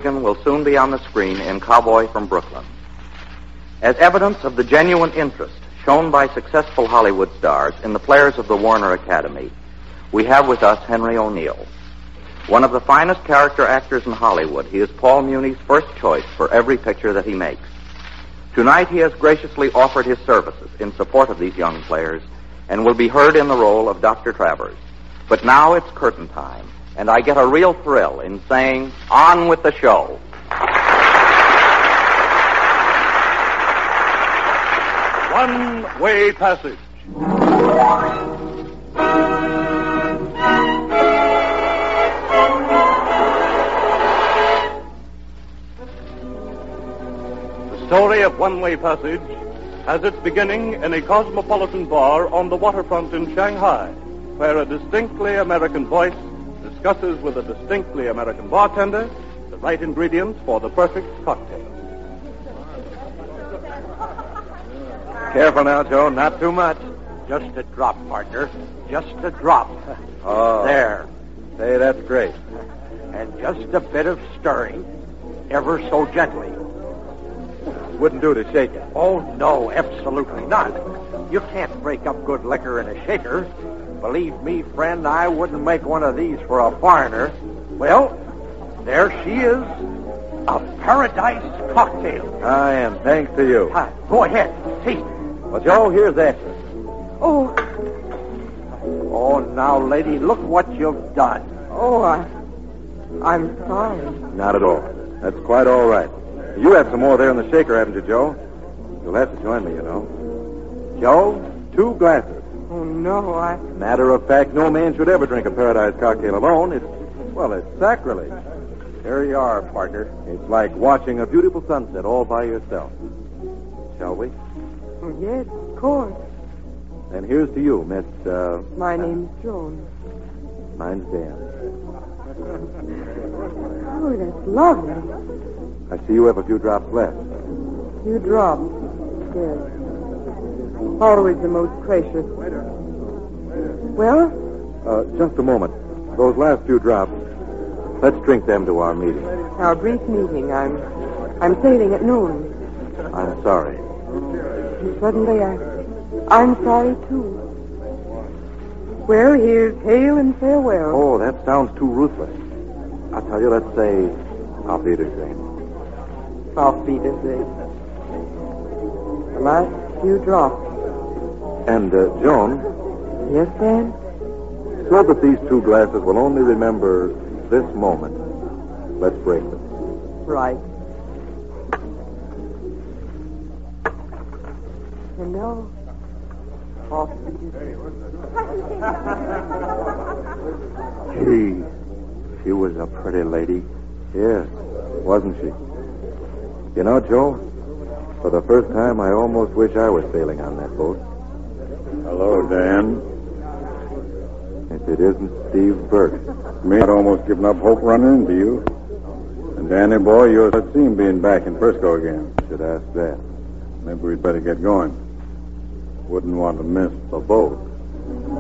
will soon be on the screen in Cowboy from Brooklyn. As evidence of the genuine interest shown by successful Hollywood stars in the players of the Warner Academy, we have with us Henry O'Neill. One of the finest character actors in Hollywood, he is Paul Muni's first choice for every picture that he makes. Tonight he has graciously offered his services in support of these young players and will be heard in the role of Dr. Travers. But now it's curtain time, and I get a real thrill in saying, on with the show. One-way passage. The story of One-Way Passage has its beginning in a cosmopolitan bar on the waterfront in Shanghai, where a distinctly American voice discusses with a distinctly American bartender the right ingredients for the perfect cocktail. Careful now, Joe. Not too much. Just a drop, partner. Just a drop. Oh. There. Say, that's great. And just a bit of stirring, ever so gently. Wouldn't do to shake it. Oh, no, absolutely not. You can't break up good liquor in a shaker. Believe me, friend, I wouldn't make one of these for a foreigner. Well, there she is. A paradise cocktail. I am, thanks to you. Go ahead. Taste it. Well, Joe, here's extra. Oh. Oh, now, lady, look what you've done. Oh, I'm sorry. Not at all. That's quite all right. You have some more there in the shaker, haven't you, Joe? You'll have to join me, you know. Joe, 2 glasses. Oh, no, Matter of fact, no man should ever drink a paradise cocktail alone. It's sacrilege. Here you are, partner. It's like watching a beautiful sunset all by yourself. Shall we? Oh, yes, of course. And here's to you, Miss, My name's Joan. Mine's Dan. Oh, that's lovely. I see you have a few drops left. You dropped. Yes. Always the most precious. Well? Just a moment. Those last few drops, let's drink them to our meeting. Our brief meeting. I'm sailing at noon. I'm sorry. And suddenly I'm sorry, too. Well, here's hail and farewell. Oh, that sounds too ruthless. I'll tell you, let's say, auf Wiedersehen. Auf Wiedersehen. The last few drops. And, Joan? Yes, Dan? So that these 2 glasses will only remember this moment, let's break them. Right. And now, off Wiedersehen. Gee, she was a pretty lady. Yes, wasn't she? You know, Joe, for the first time, I almost wish I was sailing on that boat. Hello, Dan. If it isn't Steve Burke. Me, I'd almost given up hope running into you. And Danny, boy, you're at seam being back in Frisco again. Should ask that. Maybe we'd better get going. Wouldn't want to miss the boat.